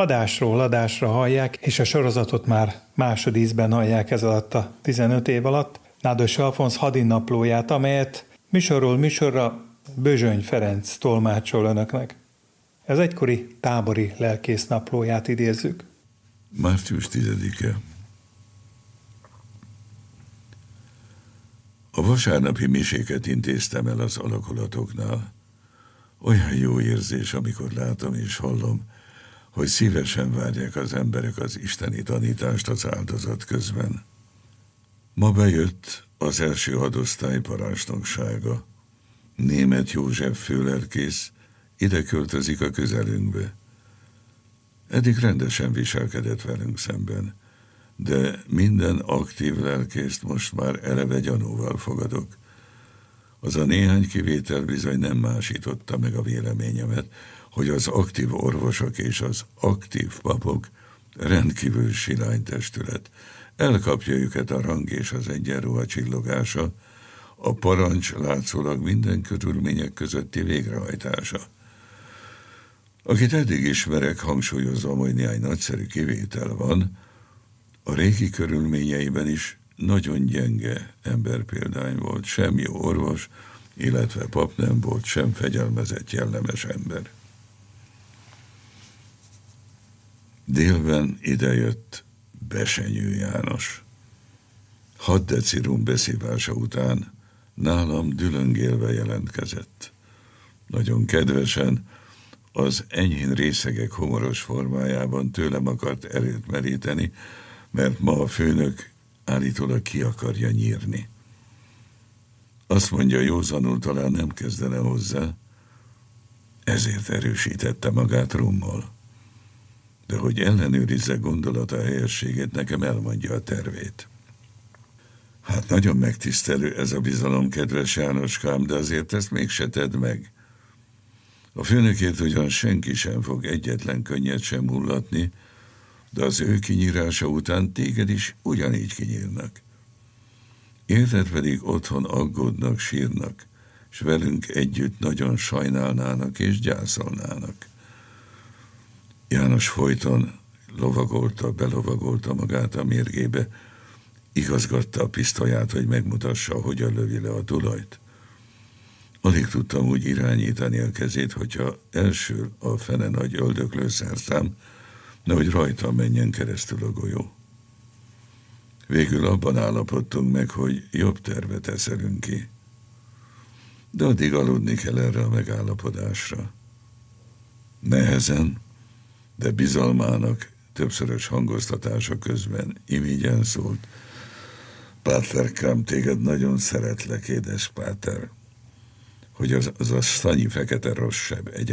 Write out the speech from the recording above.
adásról adásra hallják, és a sorozatot már másodízben hallják ez alatt a 15 év alatt, Nádas Alfonz hadinaplóját, amelyet műsorról műsorra Bözsöny Ferenc tolmácsol önöknek. Ez egykori tábori lelkésznaplóját idézzük. Március 10-e. A vasárnapi miséket intéztem el az alakulatoknál. Olyan jó érzés, amikor látom és hallom, hogy szívesen várják az emberek az isteni tanítást az áldozat közben. Ma bejött az első hadosztály parancsnoksága. Németh József főlelkész ide költözik a közelünkbe. Eddig rendesen viselkedett velünk szemben, de minden aktív lelkészt most már eleve gyanúval fogadok. Az a néhány kivétel bizony nem másította meg a véleményemet, hogy az aktív orvosok és az aktív papok rendkívül silány testület. Elkapja őket a rang és az egyenruha csillogása, a parancs látszólag minden körülmények közötti végrehajtása. Akit eddig ismerek, hangsúlyozom, hogy néhány nagyszerű kivétel van, a régi körülményeiben is nagyon gyenge emberpéldány volt, sem jó orvos, illetve pap nem volt, sem fegyelmezett jellemes ember. Délben idejött Besenyő János. 6 decirum beszívása után nálam dülöngélve jelentkezett. Nagyon kedvesen, az enyhén részegek humoros formájában tőlem akart erőt meríteni, mert ma a főnök állítólag ki akarja nyírni. Azt mondja, józanul talán nem kezdene hozzá, ezért erősítette magát rummal. De hogy ellenőrizze gondolata helyességét, nekem elmondja a tervét. Hát nagyon megtisztelő ez a bizalom, kedves Jánoskám, de azért ezt mégse tedd meg. A főnökért ugyan senki sem fog egyetlen könnyet sem mullatni, de az ő kinyírása után téged is ugyanígy kinyírnak. Érted pedig otthon aggódnak, sírnak, és velünk együtt nagyon sajnálnának és gyászolnának. János folyton belovagolta magát a mérgébe, igazgatta a pisztolyát, hogy megmutassa, hogyan lövi le a tulajt. Alig tudtam úgy irányítani a kezét, hogyha elsül a fene nagy öldöklő szerszám, nehogy rajta menjen keresztül a golyó. Végül abban állapodtunk meg, hogy jobb tervet eszelünk ki. De addig aludni kell erre a megállapodásra. Nehezen, de bizalmának többszörös hangoztatása közben imigyen szólt. Páterkám, téged nagyon szeretlek, édes páter, hogy az a szanyi fekete rossz seb